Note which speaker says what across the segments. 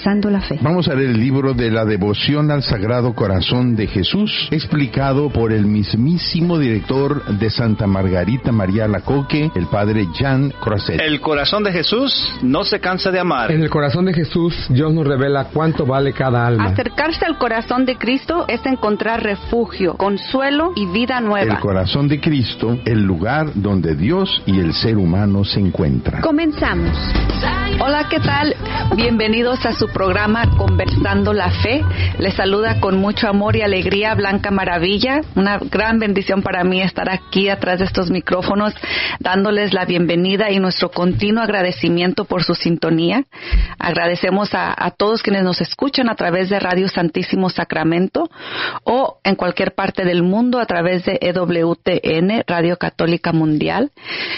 Speaker 1: Conversando la Fe.
Speaker 2: Vamos a leer el libro de la devoción al Sagrado Corazón de Jesús, explicado por el mismísimo director de Santa Margarita María Alacoque, el padre Jean Croiset.
Speaker 3: El corazón de Jesús no se cansa de amar.
Speaker 4: En el corazón de Jesús, Dios nos revela cuánto vale cada alma.
Speaker 1: Acercarse al corazón de Cristo es encontrar refugio, consuelo y vida nueva.
Speaker 2: El corazón de Cristo, el lugar donde Dios y el ser humano se encuentran.
Speaker 1: Comenzamos. Hola, ¿qué tal? Bienvenidos a su programa Conversando la Fe. Les saluda con mucho amor y alegría Blanca Maravilla. Una gran bendición para mí estar aquí atrás de estos micrófonos, dándoles la bienvenida y nuestro continuo agradecimiento por su sintonía. Agradecemos a todos quienes nos escuchan a través de Radio Santísimo Sacramento o en cualquier parte del mundo a través de EWTN, Radio Católica Mundial.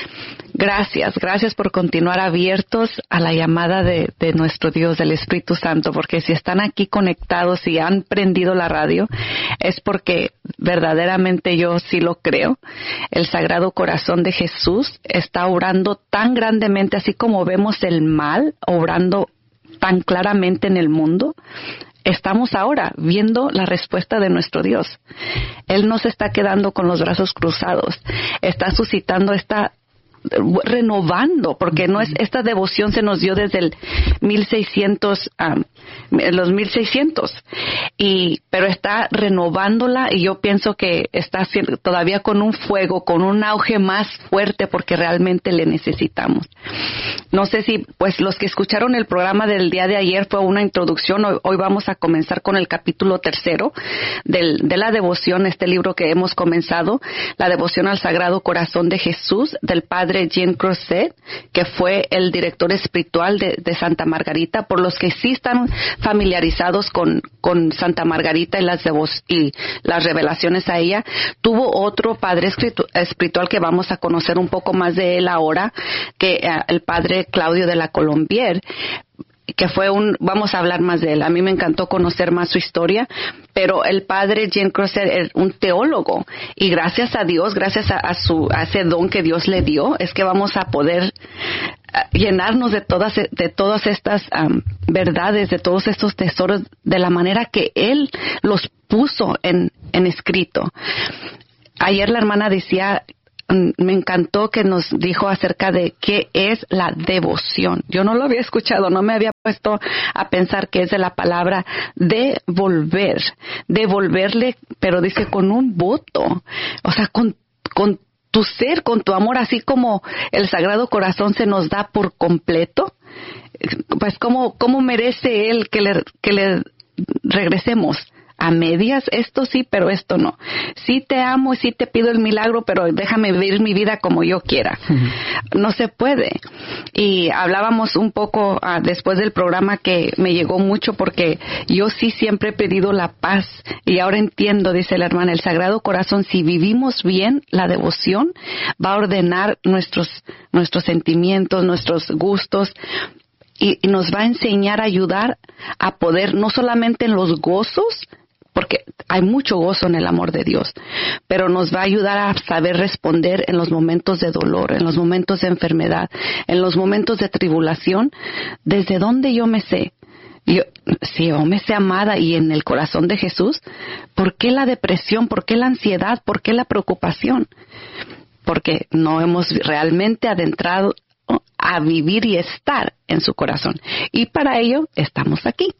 Speaker 1: Gracias por continuar abiertos a la llamada de nuestro Dios, del Espíritu Santo, porque si están aquí conectados y han prendido la radio, es porque verdaderamente yo sí lo creo. El Sagrado Corazón de Jesús está obrando tan grandemente, así como vemos el mal obrando tan claramente en el mundo. Estamos ahora viendo la respuesta de nuestro Dios. Él no se está quedando con los brazos cruzados, está suscitando renovando, porque no es, esta devoción se nos dio desde el 1600, los 1600, pero está renovándola, y yo pienso que está todavía con un fuego, con un auge más fuerte, porque realmente le necesitamos. No sé si, pues, los que escucharon el programa del día de ayer fue una introducción. Hoy vamos a comenzar con el capítulo 3 de la devoción, este libro que hemos comenzado, la devoción al Sagrado Corazón de Jesús, del padre Jean Croiset, que fue el director espiritual de Santa Margarita. Por los que sí están familiarizados con Santa Margarita y las revelaciones a ella, tuvo otro padre espiritual que vamos a conocer un poco más de él ahora, que el padre Claudio de la Colombier, que fue vamos a hablar más de él. A mí me encantó conocer más su historia, pero el padre Jean Croiset es un teólogo, y gracias a Dios, gracias a ese don que Dios le dio, es que vamos a poder llenarnos de todas estas verdades, de todos estos tesoros, de la manera que Él los puso en escrito. Ayer la hermana decía, me encantó que nos dijo acerca de qué es la devoción. Yo no lo había escuchado, no me había puesto a pensar que es de la palabra devolverle, pero dice con un voto, o sea, con tu ser, con tu amor, así como el Sagrado Corazón se nos da por completo. Pues cómo merece Él que le regresemos. A medias, esto sí, pero esto no. Sí te amo y sí te pido el milagro, pero déjame vivir mi vida como yo quiera. No se puede. Y hablábamos un poco después del programa, que me llegó mucho, porque yo sí siempre he pedido la paz, y ahora entiendo, dice la hermana, el Sagrado Corazón, si vivimos bien la devoción, va a ordenar nuestros sentimientos, nuestros gustos, y nos va a enseñar a ayudar a poder, no solamente en los gozos, porque hay mucho gozo en el amor de Dios, pero nos va a ayudar a saber responder en los momentos de dolor, en los momentos de enfermedad, en los momentos de tribulación. ¿Desde dónde yo me sé? Si yo me sé amada y en el corazón de Jesús, ¿por qué la depresión? ¿Por qué la ansiedad? ¿Por qué la preocupación? Porque no hemos realmente adentrado a vivir y estar en su corazón. Y para ello estamos aquí.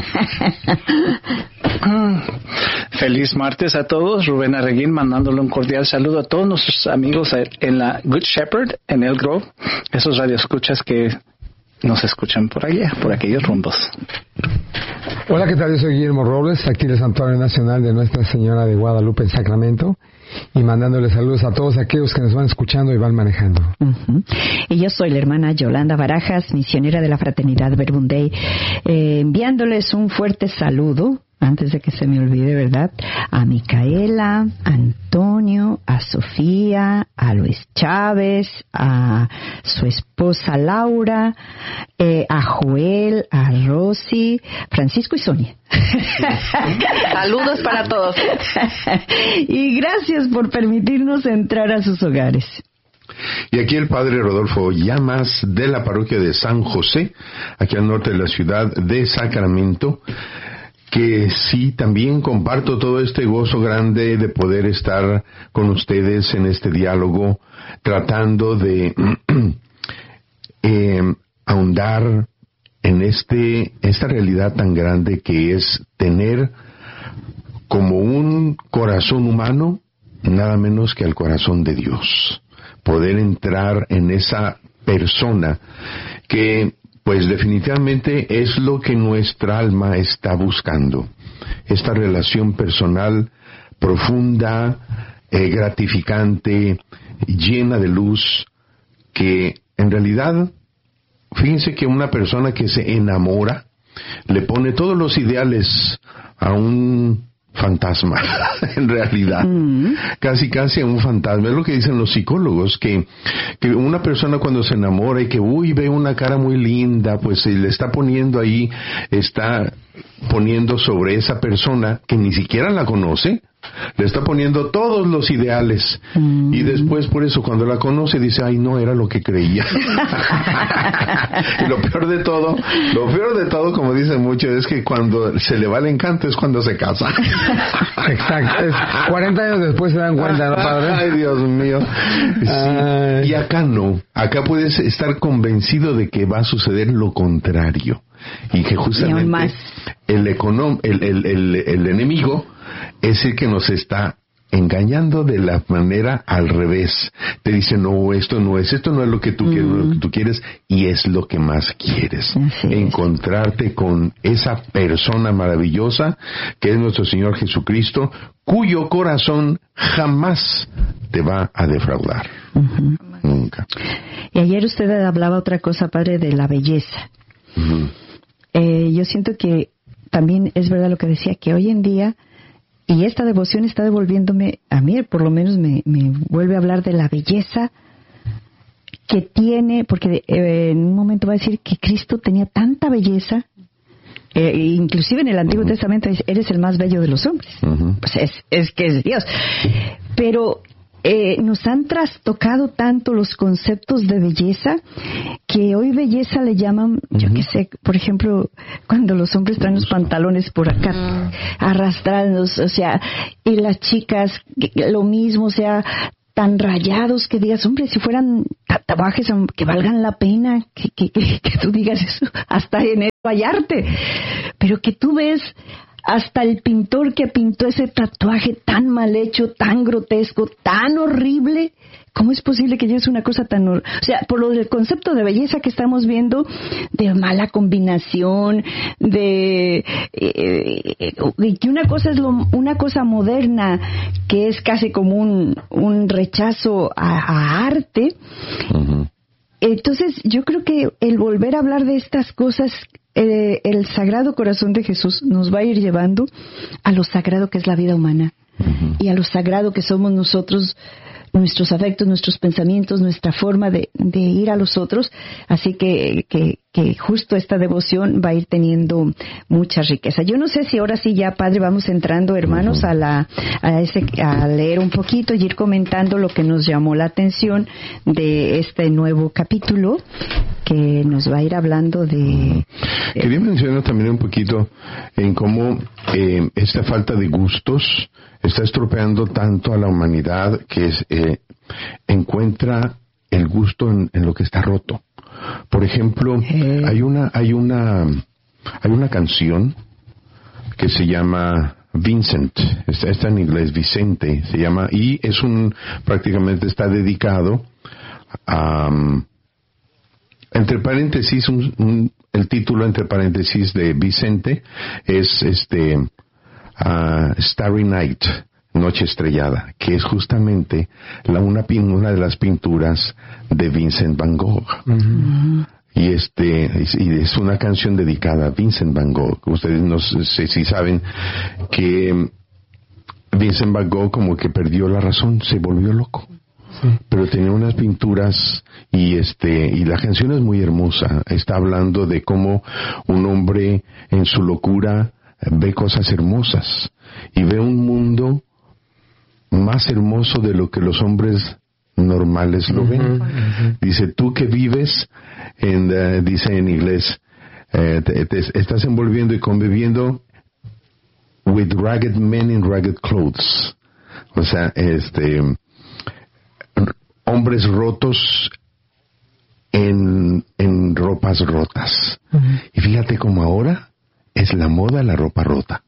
Speaker 3: Feliz martes a todos. Rubén Arreguín mandándole un cordial saludo a todos nuestros amigos en la Good Shepherd, en El Grove, esos radioescuchas que nos escuchan por allá, por aquellos rumbos.
Speaker 4: Hola, ¿qué tal? Yo soy Guillermo Robles, aquí del Santuario Nacional de Nuestra Señora de Guadalupe en Sacramento, y mandándole saludos a todos aquellos que nos van escuchando y van manejando.
Speaker 5: Uh-huh. Y yo soy la hermana Yolanda Barajas, misionera de la Fraternidad Verbum Dei, enviándoles un fuerte saludo, antes de que se me olvide, ¿verdad?, a Micaela, a Antonio, a Sofía, a Luis Chávez, a su esposa Laura, a Joel, a Rosy, Francisco y Sonia.
Speaker 1: Saludos para todos.
Speaker 5: Y gracias por permitirnos entrar a sus hogares.
Speaker 2: Y aquí el padre Rodolfo Llamas, de la parroquia de San José, aquí al norte de la ciudad de Sacramento, que sí, también comparto todo este gozo grande de poder estar con ustedes en este diálogo, tratando de ahondar en esta realidad tan grande que es tener como un corazón humano nada menos que el corazón de Dios, poder entrar en esa persona que pues definitivamente es lo que nuestra alma está buscando, esta relación personal profunda, gratificante, llena de luz, que en realidad, fíjense que una persona que se enamora le pone todos los ideales a un fantasma, en realidad, casi a un fantasma. Es lo que dicen los psicólogos, que una persona cuando se enamora y que ve una cara muy linda, pues se le está poniendo ahí, está poniendo sobre esa persona que ni siquiera la conoce, le está poniendo todos los ideales, y después por eso cuando la conoce dice, ay no, era lo que creía. Y lo peor de todo, como dicen muchos, es que cuando se le va el encanto es cuando se casa.
Speaker 4: Exacto, 40 años después se dan cuenta, ¿no, padre?
Speaker 2: Ay, Dios mío. Sí. Y acá no, acá puedes estar convencido de que va a suceder lo contrario, y que justamente el enemigo es el que nos está engañando de la manera al revés. Te dice, no, esto no es lo que tú quieres, lo que tú quieres, y es lo que más quieres. Encontrarte con esa persona maravillosa que es nuestro Señor Jesucristo, cuyo corazón jamás te va a defraudar. Nunca.
Speaker 5: Y ayer usted hablaba otra cosa, padre, de la belleza. Yo siento que también es verdad lo que decía, que hoy en día, y esta devoción está devolviéndome, a mí por lo menos me vuelve a hablar de la belleza que tiene, porque en un momento va a decir que Cristo tenía tanta belleza, inclusive en el Antiguo Testamento dice, eres el más bello de los hombres. Pues es que es Dios. Pero nos han trastocado tanto los conceptos de belleza que hoy belleza le llaman, yo qué sé, por ejemplo, cuando los hombres traen los pantalones por acá arrastrados, o sea, y las chicas lo mismo, o sea, tan rayados que digas, hombre, si fueran tatuajes que valgan la pena, que tú digas eso, hasta en eso hallarte, pero que tú ves hasta el pintor que pintó ese tatuaje tan mal hecho, tan grotesco, tan horrible. ¿Cómo es posible que lleves una cosa tan o sea, por lo del concepto de belleza que estamos viendo, de mala combinación, de que una cosa es una cosa moderna, que es casi como un rechazo a arte. Entonces, yo creo que el volver a hablar de estas cosas, el Sagrado Corazón de Jesús nos va a ir llevando a lo sagrado que es la vida humana, y a lo sagrado que somos nosotros, nuestros afectos, nuestros pensamientos, nuestra forma de ir a los otros. Así que justo esta devoción va a ir teniendo mucha riqueza. Yo no sé si ahora sí ya, padre, vamos entrando, hermanos, a leer un poquito y ir comentando lo que nos llamó la atención de este nuevo capítulo que nos va a ir hablando de...
Speaker 2: Quería mencionar también un poquito en cómo esta falta de gustos está estropeando tanto a la humanidad, que encuentra el gusto en lo que está roto. Por ejemplo, hay una canción que se llama Vincent, está en inglés, Vicente se llama, y prácticamente está dedicado a, entre paréntesis, el título entre paréntesis de Vicente es Starry Night, Noche Estrellada, que es justamente una de las pinturas de Vincent Van Gogh. Y es una canción dedicada a Vincent Van Gogh. Ustedes no sé si saben que Vincent Van Gogh como que perdió la razón, se volvió loco. Pero tenía unas pinturas y la canción es muy hermosa. Está hablando de cómo un hombre en su locura ve cosas hermosas y ve un mundo más hermoso de lo que los hombres normales lo ven. Dice, tú que vives dice en inglés, te estás envolviendo y conviviendo with ragged men in ragged clothes. O sea, hombres rotos en ropas rotas. Y fíjate cómo ahora es la moda la ropa rota.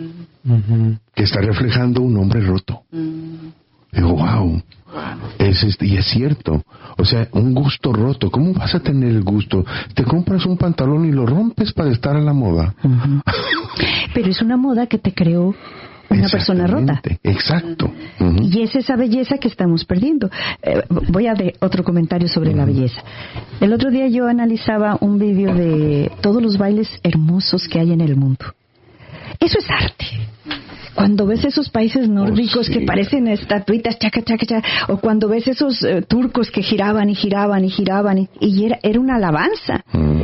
Speaker 2: Que está reflejando un hombre roto. Digo, wow. Y es cierto. O sea, un gusto roto. ¿Cómo vas a tener el gusto? Te compras un pantalón y lo rompes para estar a la moda.
Speaker 5: Pero es una moda que te creó una persona rota.
Speaker 2: Exacto.
Speaker 5: Y es esa belleza que estamos perdiendo. Voy a dar otro comentario sobre la belleza. El otro día yo analizaba un vídeo de todos los bailes hermosos que hay en el mundo. Eso es arte. Cuando ves esos países nórdicos que parecen estatuitas, chaca, chaca, chaca, o cuando ves esos turcos que giraban y giraban y giraban, y era una alabanza.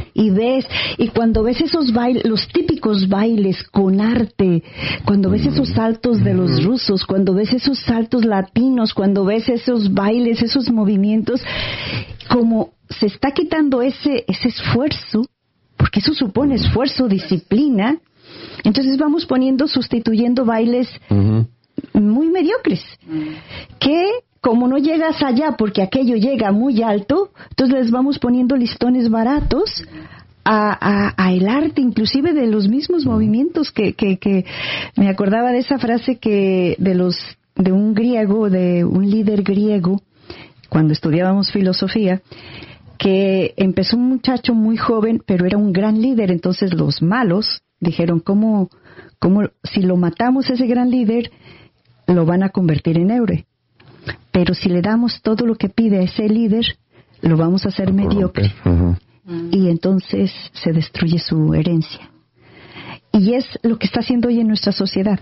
Speaker 5: Y cuando ves esos bailes, los típicos bailes con arte, cuando ves esos saltos de los rusos, cuando ves esos saltos latinos, cuando ves esos bailes, esos movimientos, como se está quitando ese esfuerzo, porque eso supone esfuerzo, disciplina. Entonces vamos sustituyendo bailes muy mediocres, que como no llegas allá porque aquello llega muy alto, entonces les vamos poniendo listones baratos a el arte, inclusive de los mismos movimientos que me acordaba de esa frase de un griego, de un líder griego, cuando estudiábamos filosofía, que empezó un muchacho muy joven, pero era un gran líder. Entonces los malos dijeron, ¿cómo si lo matamos ese gran líder, lo van a convertir en héroe? Pero si le damos todo lo que pide a ese líder, lo vamos a hacer mediocre. Y entonces se destruye su herencia. Y es lo que está haciendo hoy en nuestra sociedad.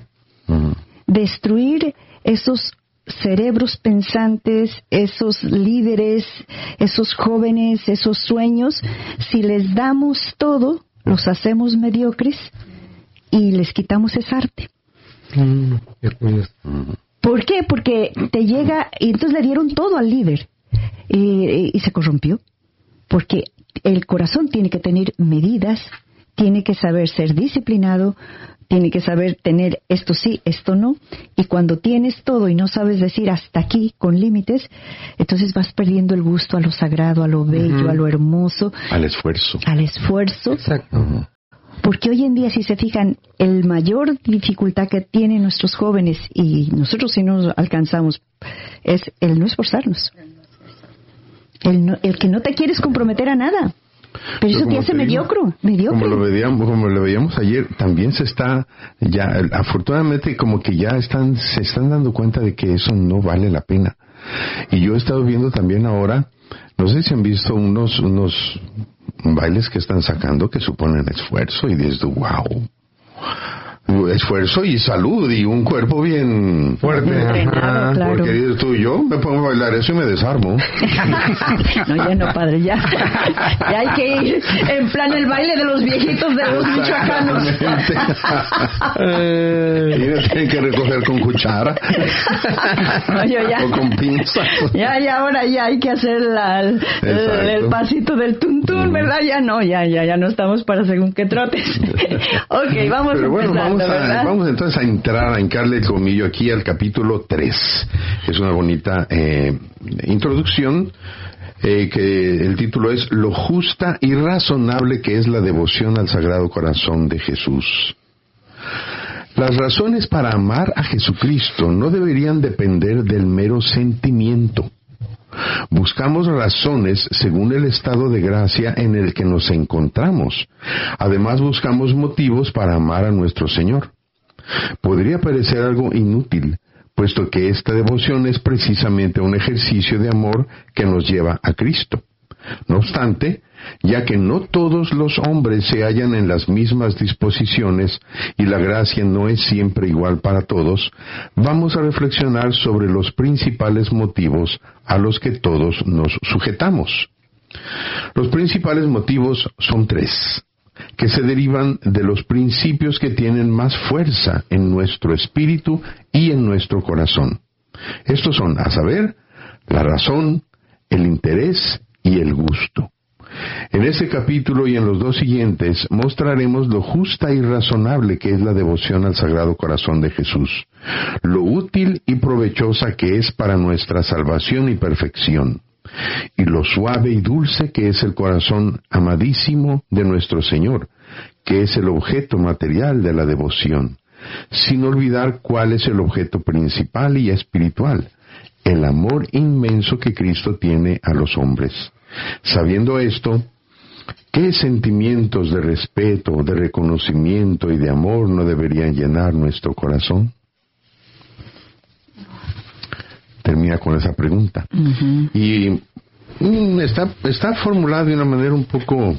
Speaker 5: Destruir esos cerebros pensantes, esos líderes, esos jóvenes, esos sueños. Si les damos todo, los hacemos mediocres y les quitamos ese arte. ¿Por qué? Porque te llega, y entonces le dieron todo al líder y se corrompió. Porque el corazón tiene que tener medidas, tiene que saber ser disciplinado, tiene que saber tener esto sí, esto no. Y cuando tienes todo y no sabes decir hasta aquí, con límites, entonces vas perdiendo el gusto a lo sagrado, a lo bello, a lo hermoso.
Speaker 2: Al esfuerzo.
Speaker 5: Exacto. Porque hoy en día, si se fijan, el mayor dificultad que tienen nuestros jóvenes, y nosotros si no alcanzamos, es el no esforzarnos. El que no te quieres comprometer a nada. Pero eso te hace mediocre.
Speaker 2: Como lo veíamos ayer, también se está, ya, afortunadamente como que ya se están dando cuenta de que eso no vale la pena. Y yo he estado viendo también ahora, no sé si han visto unos bailes que están sacando que suponen esfuerzo y dices, wow. Esfuerzo y salud y un cuerpo bien fuerte.
Speaker 5: Entrenado, claro.
Speaker 2: Porque dices tú, yo me pongo a bailar eso y me desarmo.
Speaker 5: No, ya no, padre, ya hay que ir en plan el baile de los viejitos de los michoacanos.
Speaker 2: Y tienen que recoger con cuchara.
Speaker 5: No,
Speaker 2: o con pinza.
Speaker 5: Ya ahora ya hay que hacer el pasito del tuntún, ¿verdad? Ya no estamos para según qué trotes. Ok, vamos a empezar.
Speaker 2: Vamos entonces a hincarle el colmillo aquí al capítulo 3. Es una bonita introducción que el título es Lo justa y razonable que es la devoción al Sagrado Corazón de Jesús. Las razones para amar a Jesucristo no deberían depender del mero sentimiento. Buscamos razones según el estado de gracia en el que nos encontramos. Además, buscamos motivos para amar a nuestro Señor. Podría parecer algo inútil, puesto que esta devoción es precisamente un ejercicio de amor que nos lleva a Cristo. No obstante, ya que no todos los hombres se hallan en las mismas disposiciones y la gracia no es siempre igual para todos, vamos a reflexionar sobre los principales motivos a los que todos nos sujetamos. Los principales motivos son 3, que se derivan de los principios que tienen más fuerza en nuestro espíritu y en nuestro corazón. Estos son, a saber, la razón, el interés y el gusto. En este capítulo y en los 2 siguientes mostraremos lo justa y razonable que es la devoción al Sagrado Corazón de Jesús, lo útil y provechosa que es para nuestra salvación y perfección, y lo suave y dulce que es el corazón amadísimo de nuestro Señor, que es el objeto material de la devoción, sin olvidar cuál es el objeto principal y espiritual, el amor inmenso que Cristo tiene a los hombres. Sabiendo esto, ¿qué sentimientos de respeto, de reconocimiento y de amor no deberían llenar nuestro corazón? Termina con esa pregunta. Uh-huh. Y está formulada de una manera un poco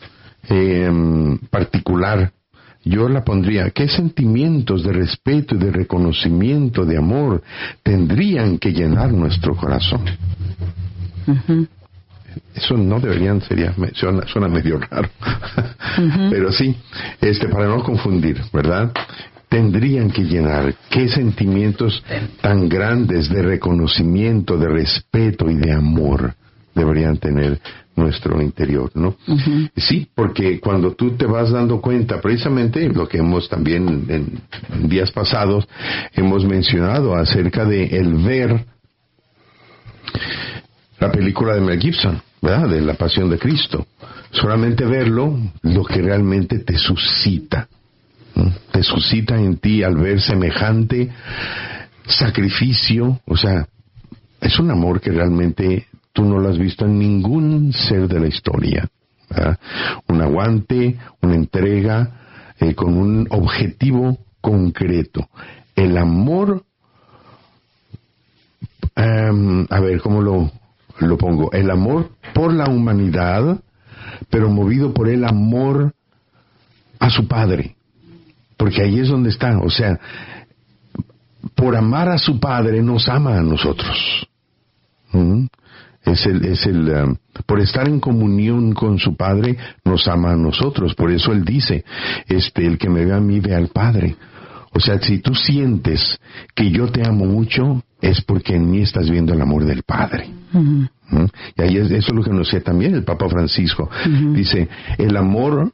Speaker 2: particular. Yo la pondría, ¿qué sentimientos de respeto y de reconocimiento, de amor, tendrían que llenar nuestro corazón? Uh-huh. Eso no deberían, suena medio raro. Uh-huh. Pero sí, para no confundir, ¿verdad? Tendrían que llenar, ¿qué sentimientos tan grandes de reconocimiento, de respeto y de amor deberían tener nuestro interior, ¿no? Uh-huh. Sí, porque cuando tú te vas dando cuenta, precisamente lo que hemos también en días pasados hemos mencionado acerca de el ver la película de Mel Gibson, ¿verdad? De la Pasión de Cristo. Solamente verlo, lo que realmente te suscita, ¿no? Te suscita en ti al ver semejante sacrificio, o sea, es un amor que realmente tú no lo has visto en ningún ser de la historia, ¿verdad? Un aguante, una entrega, con un objetivo concreto. El amor, a ver, ¿cómo lo pongo? El amor por la humanidad, pero movido por el amor a su Padre. Porque ahí es donde está, o sea, por amar a su Padre nos ama a nosotros. Por estar en comunión con su Padre nos ama a nosotros. Por eso Él dice, el que me ve a mí ve al Padre. O sea, si tú sientes que yo te amo mucho, es porque en mí estás viendo el amor del Padre. Uh-huh. Y ahí eso es lo que nos decía también el Papa Francisco. Uh-huh. Dice, el amor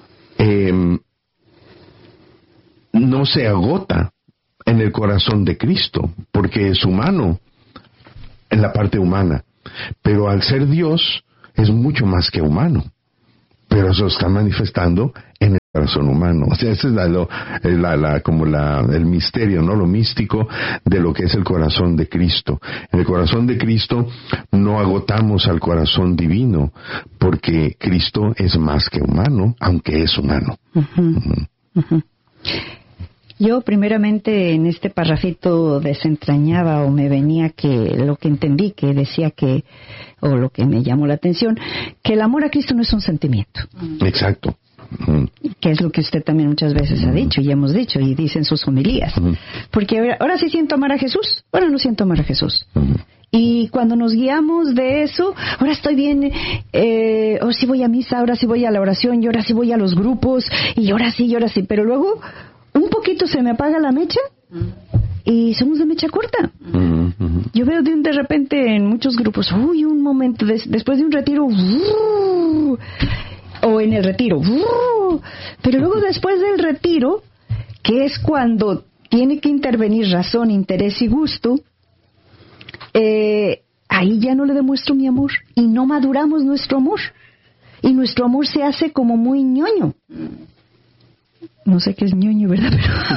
Speaker 2: no se agota en el corazón de Cristo, porque es humano, en la parte humana. Pero al ser Dios, es mucho más que humano. Pero eso está manifestando en el corazón humano. O sea, ese es el misterio, ¿no? Lo místico de lo que es el corazón de Cristo. En el corazón de Cristo no agotamos al corazón divino, porque Cristo es más que humano, aunque es humano. Uh-huh. Uh-huh.
Speaker 5: Uh-huh. Yo primeramente en este parrafito desentrañaba o me venía que lo que entendí que decía que, o lo que me llamó la atención, que el amor a Cristo no es un sentimiento.
Speaker 2: Exacto. Uh-huh.
Speaker 5: Que es lo que usted también muchas veces ha dicho y hemos dicho y dice en sus homilías. Uh-huh. Porque ahora sí siento amar a Jesús, ahora no siento amar a Jesús. Uh-huh. Y cuando nos guiamos de eso, ahora estoy bien, ahora sí voy a misa, ahora sí voy a la oración, y ahora sí voy a los grupos, y ahora sí, pero luego un poquito se me apaga la mecha y somos de mecha corta. Uh-huh. Yo veo de repente en muchos grupos, un momento, después de un retiro, o en el retiro, pero luego después del retiro, que es cuando tiene que intervenir razón, interés y gusto, ahí ya no le demuestro mi amor y no maduramos nuestro amor. Y nuestro amor se hace como muy ñoño. No sé qué es ñoño, ¿verdad?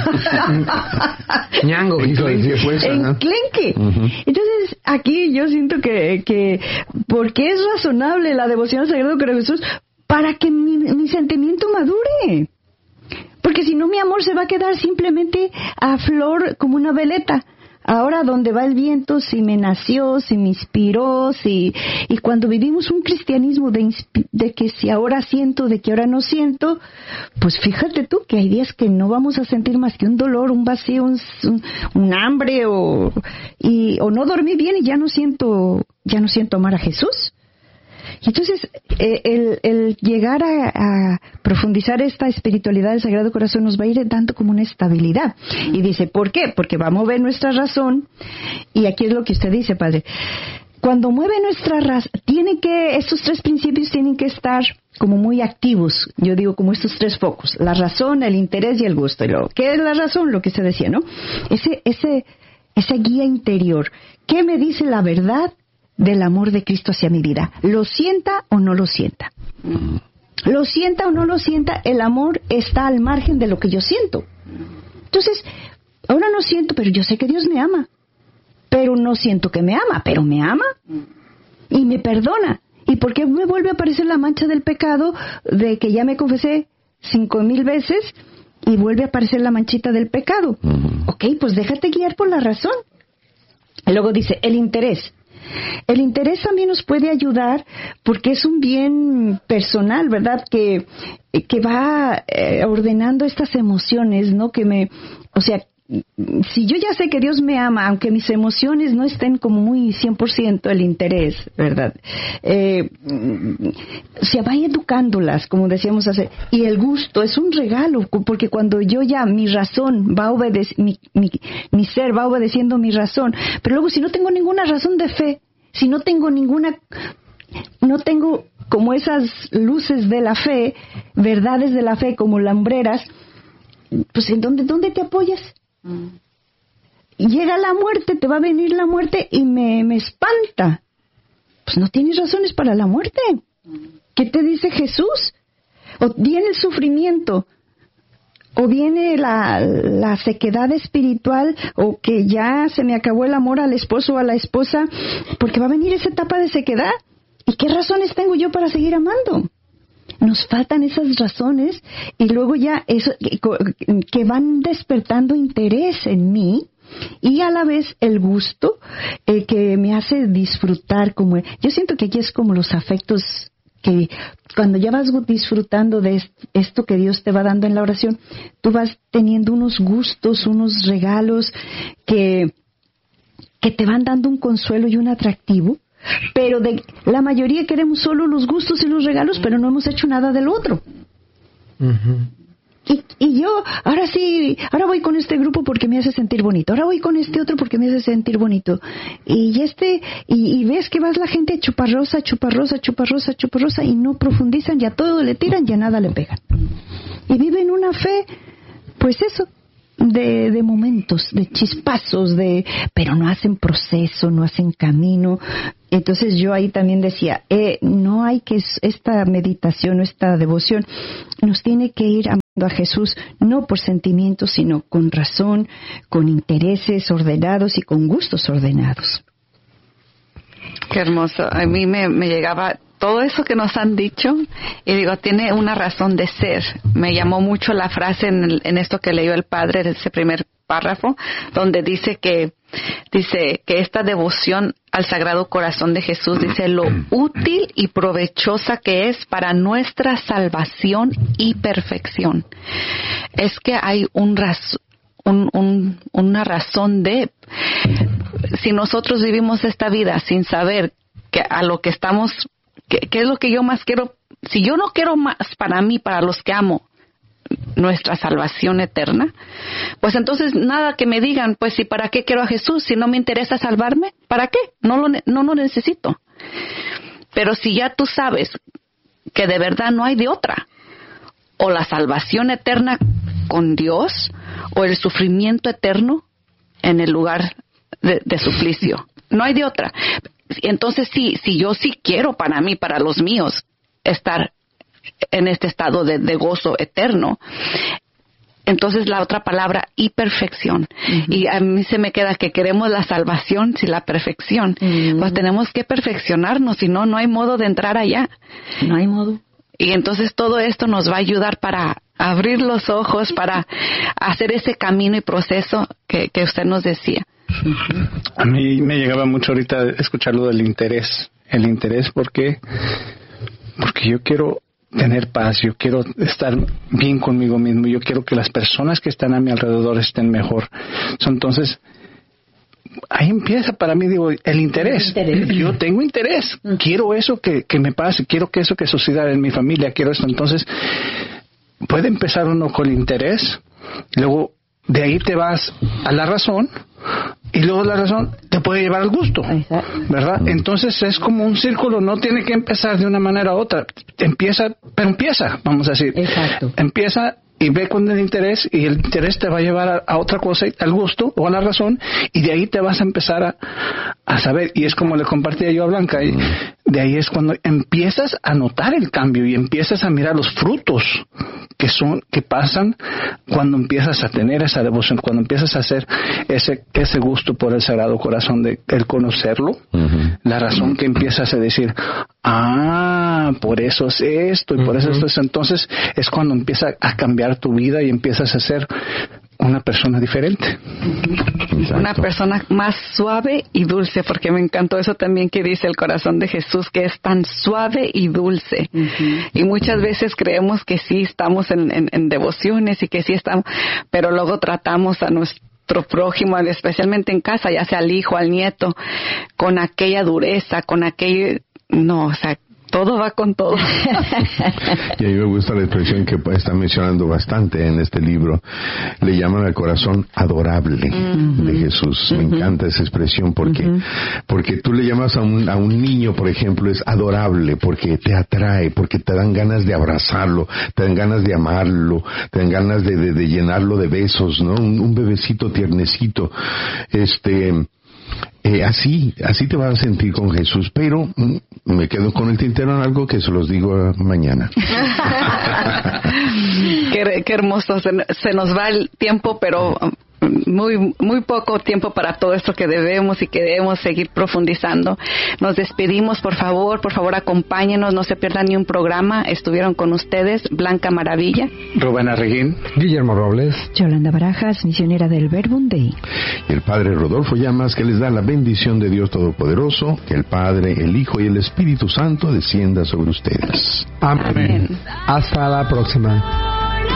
Speaker 5: Pero
Speaker 4: ñango,
Speaker 5: enclenque. Uh-huh. Entonces, aquí yo siento que porque es razonable la devoción al Sagrado Corazón de Jesús para que mi sentimiento madure. Porque si no, mi amor se va a quedar simplemente a flor como una veleta. Ahora, ¿dónde va el viento? Si me nació, si me inspiró, y cuando vivimos un cristianismo de que si ahora siento, de que ahora no siento, pues fíjate tú que hay días que no vamos a sentir más que un dolor, un vacío, un hambre, o no dormí bien y ya no siento amar a Jesús. Y entonces, el llegar a profundizar esta espiritualidad del Sagrado Corazón nos va a ir dando como una estabilidad. Y dice, ¿por qué? Porque va a mover nuestra razón. Y aquí es lo que usted dice, Padre. Cuando mueve nuestra razón, estos 3 principios tienen que estar como muy activos. Yo digo como estos 3 focos. La razón, el interés y el gusto. Y luego, ¿qué es la razón? Lo que se decía, ¿no? Esa guía interior. ¿Qué me dice la verdad del amor de Cristo hacia mi vida? ¿Lo sienta o no lo sienta? Lo sienta o no lo sienta, el amor está al margen de lo que yo siento. Entonces, ahora no siento, pero yo sé que Dios me ama. Pero no siento que me ama, pero me ama y me perdona. ¿Y por qué me vuelve a aparecer la mancha del pecado de que ya me confesé 5,000 veces y vuelve a aparecer la manchita del pecado? Ok, pues déjate guiar por la razón. Y luego dice, el interés. El interés también nos puede ayudar porque es un bien personal, ¿verdad? Que va ordenando estas emociones, ¿no? Si yo ya sé que Dios me ama, aunque mis emociones no estén como muy 100% el interés, ¿verdad? Se va educándolas, como decíamos hace. Y el gusto es un regalo, porque cuando yo ya, mi razón va a obedecer, mi ser va obedeciendo mi razón. Pero luego si no tengo ninguna razón de fe, si no tengo como esas luces de la fe, verdades de la fe como lumbreras, pues ¿en dónde te apoyas? Llega la muerte, te va a venir la muerte y me espanta. Pues no tienes razones para la muerte. ¿Qué te dice Jesús? O viene el sufrimiento, o viene la sequedad espiritual, o que ya se me acabó el amor al esposo o a la esposa, porque va a venir esa etapa de sequedad. ¿Y qué razones tengo yo para seguir amando? Nos faltan esas razones y luego ya eso que van despertando interés en mí y a la vez el gusto que me hace disfrutar. Yo siento que aquí es como los afectos que cuando ya vas disfrutando de esto que Dios te va dando en la oración, tú vas teniendo unos gustos, unos regalos que te van dando un consuelo y un atractivo. Pero la mayoría queremos solo los gustos y los regalos, pero no hemos hecho nada del otro. Y yo, ahora voy con este grupo porque me hace sentir bonito, ahora voy con este otro porque me hace sentir bonito. Y ves que vas la gente chuparrosa y no profundizan, ya todo le tiran, ya nada le pegan. Y viven una fe, pues eso, de momentos, de chispazos, pero no hacen proceso, no hacen camino. Entonces yo ahí también decía, no hay que esta meditación, esta devoción, nos tiene que ir amando a Jesús, no por sentimientos, sino con razón, con intereses ordenados y con gustos ordenados.
Speaker 1: Qué hermoso. A mí me llegaba todo eso que nos han dicho y digo, tiene una razón de ser. Me llamó mucho la frase en esto que leyó el Padre, en ese primer párrafo, donde dice que esta devoción al Sagrado Corazón de Jesús, dice lo útil y provechosa que es para nuestra salvación y perfección. Es que hay una razón de, si nosotros vivimos esta vida sin saber que a lo que estamos, ¿qué es lo que yo más quiero? Si yo no quiero más para mí, para los que amo, nuestra salvación eterna, pues entonces nada que me digan, pues si para qué quiero a Jesús, si no me interesa salvarme, ¿para qué? No lo necesito. Pero si ya tú sabes que de verdad no hay de otra, o la salvación eterna con Dios, o el sufrimiento eterno en el lugar de suplicio, no hay de otra. Entonces si yo sí quiero para mí, para los míos, estar en este estado de gozo eterno, entonces la otra palabra, y perfección. Uh-huh. Y a mí se me queda que queremos la salvación sin la perfección. Uh-huh. Pues tenemos que perfeccionarnos, si no hay modo de entrar allá.
Speaker 5: No hay modo.
Speaker 1: Y entonces todo esto nos va a ayudar para abrir los ojos, para hacer ese camino y proceso que usted nos decía.
Speaker 3: Uh-huh. A mí me llegaba mucho ahorita escucharlo del interés. El interés porque yo quiero tener paz, yo quiero estar bien conmigo mismo, yo quiero que las personas que están a mi alrededor estén mejor. Entonces, ahí empieza para mí, digo, el interés. Yo tengo interés, quiero eso que me pase, quiero que eso que suceda en mi familia, quiero esto. Entonces, puede empezar uno con interés, luego de ahí te vas a la razón, y luego la razón te puede llevar al gusto, ¿verdad? Entonces es como un círculo, no tiene que empezar de una manera u otra, empieza, vamos a decir.
Speaker 5: Exacto.
Speaker 3: Empieza y ve con el interés, y el interés te va a llevar a otra cosa, al gusto o a la razón, y de ahí te vas a empezar a saber, y es como le compartía yo a Blanca, y de ahí es cuando empiezas a notar el cambio y empiezas a mirar los frutos que pasan cuando empiezas a tener esa devoción, cuando empiezas a hacer ese gusto por el Sagrado Corazón, de el conocerlo, la razón que empiezas a decir, por eso es esto y por eso esto es. Entonces es cuando empieza a cambiar tu vida y empiezas a ser una persona diferente.
Speaker 1: Una persona más suave y dulce, porque me encantó eso también que dice el corazón de Jesús, que es tan suave y dulce. Y muchas veces creemos que sí estamos en devociones y que sí estamos, pero luego tratamos a nuestro prójimo, especialmente en casa, ya sea al hijo, al nieto, con aquella dureza, con aquello, no, o sea, todo va con todo.
Speaker 2: Y a mí me gusta la expresión que está mencionando bastante en este libro. Le llaman al corazón adorable de Jesús. Me encanta esa expresión porque tú le llamas a un niño, por ejemplo, es adorable porque te atrae, porque te dan ganas de abrazarlo, te dan ganas de amarlo, te dan ganas de llenarlo de besos, ¿no? Un bebecito tiernecito. Así te vas a sentir con Jesús, pero me quedo con el tintero en algo que se los digo mañana.
Speaker 1: Qué hermoso, se nos va el tiempo, pero muy poco tiempo para todo esto que debemos y que debemos seguir profundizando. Nos despedimos, por favor acompáñenos, no se pierdan ni un programa. Estuvieron con ustedes Blanca Maravilla,
Speaker 3: Rubén Arreguín,
Speaker 4: Guillermo Robles,
Speaker 5: Yolanda Barajas, misionera del Verbum-Dei,
Speaker 2: y el Padre Rodolfo Llamas, que les da la bendición de Dios Todopoderoso, que el Padre, el Hijo y el Espíritu Santo descienda sobre ustedes.
Speaker 4: Amén. Hasta la próxima.